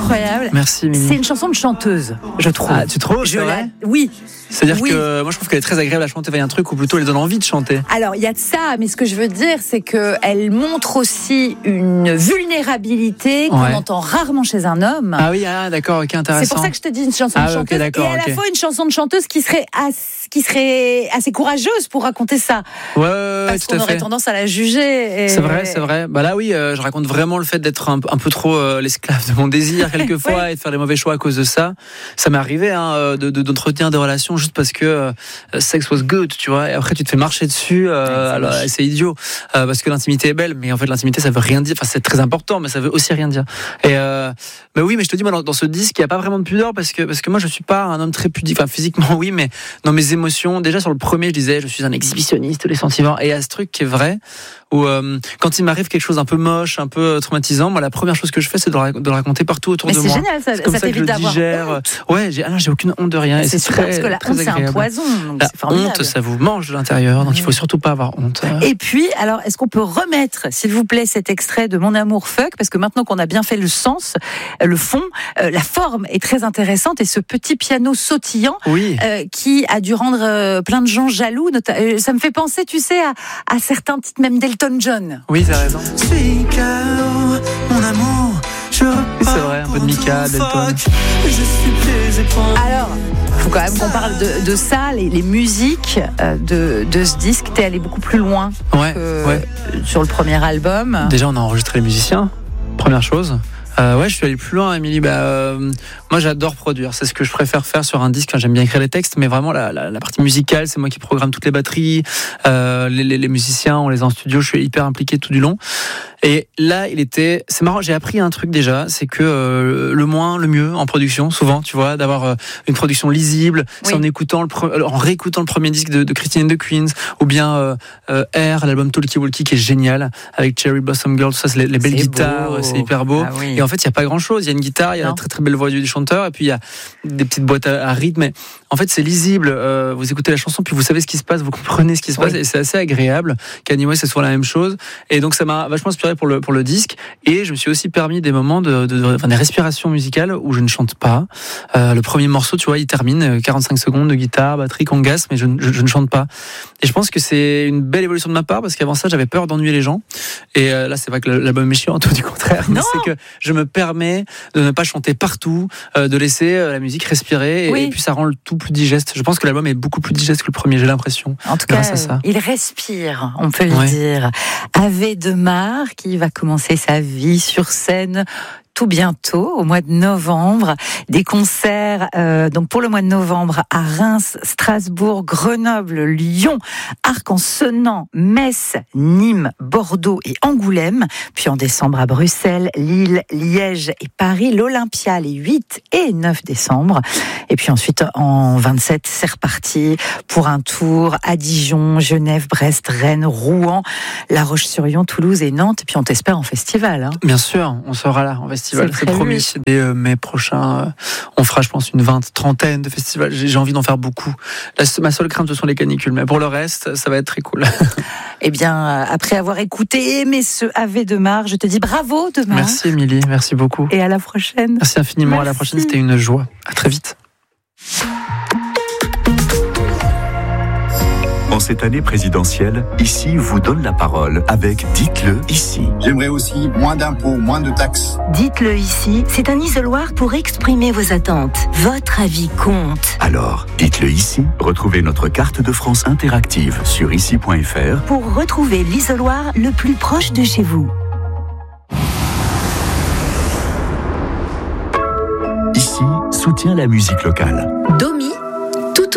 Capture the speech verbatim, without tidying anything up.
incroyable. Merci, Mimi. C'est une chanson de chanteuse, je trouve. Ah, tu trouves? Je c'est la... vrai Oui. C'est-à-dire oui. que moi, je trouve qu'elle est très agréable à chanter. Il y a un truc où plutôt elle donne envie de chanter. Alors, il y a de ça, mais ce que je veux dire, c'est qu'elle montre aussi une vulnérabilité qu'on Ouais. entend rarement chez un homme. Ah oui, ah, d'accord, ok, intéressant. C'est pour ça que je te dis une chanson Ah de ouais, ok, chanteuse, d'accord, et à la ok. fois une chanson de chanteuse qui serait assez, qui serait assez courageuse pour raconter ça. Ouais, ouais, ouais, Parce tout qu'on à aurait fait. tendance à la juger. Et... C'est vrai, c'est vrai. Bah là, oui, euh, je raconte vraiment le fait d'être un, un peu trop euh, l'esclave de mon désir quelquefois Ouais. et de faire les mauvais choix à cause de ça. Ça m'est arrivé hein, de, de, d'entretenir des relations juste parce que euh, sex was good, tu vois. Et après, tu te fais marcher dessus. Euh, Ouais, c'est alors, moche. c'est idiot euh, parce que l'intimité est belle, mais en fait, l'intimité, ça veut rien dire. Enfin, c'est très important, mais ça veut aussi rien dire. Et euh, mais oui, mais je te dis, moi, dans, dans ce disque, il y a pas vraiment de pudeur parce que parce que moi, je suis pas un homme très pudique. Enfin, physiquement, oui, mais dans mes émotions, déjà sur le premier, je disais, je suis un exhibitionniste des sentiments. Et il y a ce truc qui est vrai. Où euh, quand il m'arrive quelque chose un peu moche, un peu traumatisant, moi la première chose que je fais c'est de le, de le raconter partout autour Mais de c'est moi. génial, ça, C'est comme ça ça que je t'évite le d'avoir digère. honte. Ouais, j'ai, ah non, j'ai aucune honte de rien. Et C'est c'est super, très, parce que la très honte, c'est un agréable. poison. Donc La c'est formidable. honte, ça vous mange de l'intérieur, donc il faut surtout pas avoir honte. Et puis, alors, est-ce qu'on peut remettre, s'il vous plaît, cet extrait de Mon amour fuck, parce que maintenant qu'on a bien fait le sens, euh, le fond, euh, la forme est très intéressante, et ce petit piano sautillant Oui. euh, qui a dû rendre euh, plein de gens jaloux. nota- euh, Ça me fait penser, tu sais, à, à certains titres, même d'Elton John. Oui, t'as raison. Mon amour, je C'est vrai, un peu de Mika, Delton. Je suis plaisé pour Alors, il faut quand même qu'on parle de, de ça, les, les musiques euh, de, de ce disque. T'es allé beaucoup plus loin Ouais, que ouais. sur le premier album. Déjà, on a enregistré les musiciens. Première chose. Euh, ouais, je suis allé plus loin, Émilie. Bah, euh, moi, j'adore produire. C'est ce que je préfère faire sur un disque. Enfin, j'aime bien écrire les textes, mais vraiment la, la, la partie musicale, c'est moi qui programme toutes les batteries. Euh, les, les, les musiciens, on les a en studio. Je suis hyper impliqué tout du long. Et là, il était. C'est marrant. J'ai appris un truc déjà, c'est que euh, le moins, le mieux en production, souvent, tu vois, d'avoir euh, une production lisible. Oui. C'est en écoutant le, pre- en réécoutant le premier disque de, de Christine and the Queens, ou bien euh, euh, Air, l'album Talkie Walkie qui est génial avec Cherry Blossom Girl. Tout ça, c'est les, les belles C'est guitares, beau. c'est hyper beau. Ah oui. Et en fait, il y a pas grand-chose. Il y a une guitare, il y a Non. la très très belle voix du chanteur, et puis il y a des petites boîtes à, à rythme. Mais en fait, c'est lisible. Euh, vous écoutez la chanson, puis vous savez ce qui se passe, vous comprenez ce qui se Oui. passe, et c'est assez agréable. Kanye West, c'est souvent la même chose. Et donc, ça m'a vachement inspiré pour le pour le disque. Et je me suis aussi permis des moments de, de, de enfin, des respirations musicales où je ne chante pas. Euh, le premier morceau, tu vois, il termine quarante-cinq secondes de guitare, batterie, congas, mais je, je, je ne chante pas. Et je pense que c'est une belle évolution de ma part parce qu'avant ça, j'avais peur d'ennuyer les gens. Et euh, là, c'est pas que l'album est chiant, tout du contraire. Mais Non. c'est que je me permets de ne pas chanter partout, euh, de laisser euh, la musique respirer, et, Oui. et puis ça rend le tout plus digeste. Je pense que l'album est beaucoup plus digeste que le premier, j'ai l'impression. En tout cas, Grâce à ça. il respire, on peut le Ouais. dire. Ave de Mar, qui va commencer sa vie sur scène tout bientôt, au mois de novembre. Des concerts euh, donc pour le mois de novembre à Reims, Strasbourg, Grenoble, Lyon, Arc-en-Senans, Metz, Nîmes, Bordeaux et Angoulême. Puis en décembre à Bruxelles, Lille, Liège et Paris, l'Olympia les huit et neuf décembre. Et puis ensuite en vingt-sept, c'est reparti pour un tour à Dijon, Genève, Brest, Rennes, Rouen, La Roche-sur-Yon, Toulouse et Nantes. Et puis on t'espère en festival. Hein. Bien sûr, on sera là en festival. C'est C'est prévu. promis. Dès euh, mai prochain, euh, on fera, je pense, une vingt, trentaine de festivals. J'ai, j'ai envie d'en faire beaucoup. La, ma seule crainte, ce sont les canicules. Mais pour le reste, ça va être très cool. Eh bien, après avoir écouté et aimé ce Ave de Mar, je te dis bravo demain. Merci, Émilie. Merci beaucoup. Et à la prochaine. Merci infiniment. À la Merci. prochaine. C'était une joie. À très vite. En cette année présidentielle, Ici vous donne la parole avec Dites-le ici. J'aimerais aussi moins d'impôts, moins de taxes. Dites-le ici, c'est un isoloir pour exprimer vos attentes. Votre avis compte. Alors, dites-le ici. Retrouvez notre carte de France interactive sur ici point f r. Pour retrouver l'isoloir le plus proche de chez vous. Ici soutient la musique locale.